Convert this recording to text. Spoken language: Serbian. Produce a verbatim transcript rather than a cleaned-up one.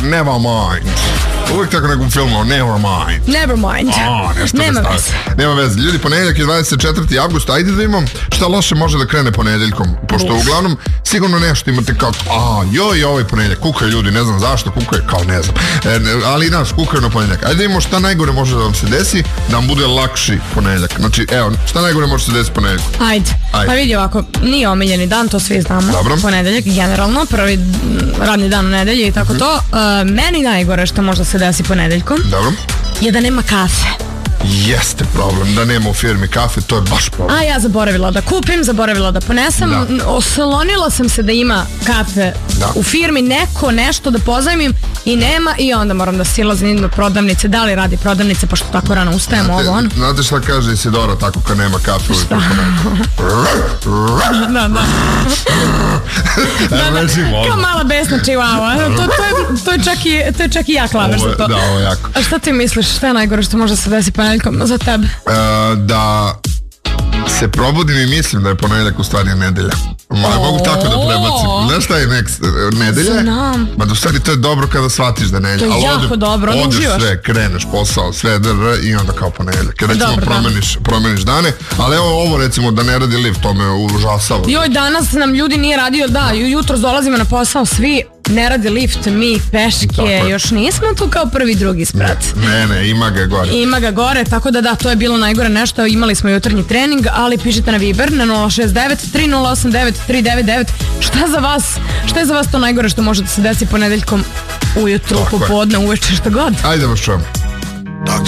never mind. Uvijek tako nekom filmu, never mind. Never mind. A, nešto Nema ne veze. Nema veze. Ljudi, ponedeljak je dvadeset četvrti avgust, ajde da imam šta loše može da krene ponedeljkom, pošto Uf. uglavnom sigurno nešto imate kao, a joj, ovaj ponedeljak, kukaju ljudi, ne znam zašto, kukaju, kao ne znam, e, ne, ali nas kukaju na ponedeljak. Ajde da imamo šta najgore može da vam se desi, da vam bude lakši ponedeljak. Znači, evo, šta najgore može se desiti ponedeljak? Ajde. Ajde. Pa vidi ovako, nije omiljeni dan, to svi znamo. Dobro. Ponedeljak, generalno, prvi mm, radni dan u nedelji i tako Mhm. to. Uh, meni najgore što možda se desi ponedeljkom Dobro. je da nema kafe. Jeste problem, da nema u firmi kafe, to je baš problem. A ja zaboravila da kupim, zaboravila da ponesem. Da. N- Oslonila sam se da ima kafe Da. u firmi, neko nešto da pozajmim i nema i onda moram da silazim do prodavnice. Da li radi prodavnice, pošto tako rano ustajemo, ovo ono. Znate šta kaže Isidora tako kad nema kafe uvijek u Da, da. Da, da, kao mala besna čivava. To, to, je, to, je čak i, to je čak i ja klaver za to. Da, ovo je jako. A šta ti misliš, šta je najgore što može se desiti ponedeljkom za tebe? E, da se probudim i mislim da je ponedeljak u stvari nedelja. Ma, mogu tako da prebacim. Znaš šta je next, nedelja? Znam. Ma da u stvari to je dobro kada shvatiš da je nedelja. To je Ali jako ovdje dobro, onda odeš uživaš. sve, kreneš posao, sve dr i onda kao ponedeljak. Recimo Dobro, da. promeniš, promeniš dane, ali evo ovo recimo da ne radi lift, to me užasava. Joj, danas nam ljudi nije radio, da, jutro dolazimo na posao, svi ne radi lift, mi peške, Tako je. još nismo tu kao prvi, drugi sprat. Ne, ne, ima ga gore. Ima ga gore, tako da da, to je bilo najgore nešto, imali smo jutarnji trening, ali pišite na Viber na nula šest devet tri nula osam devet tri devet devet. Šta za vas, šta je za vas to najgore što može da se desi ponedeljkom ujutru, Tako je. popodne, uveče, šta god? Ajde vas čujem.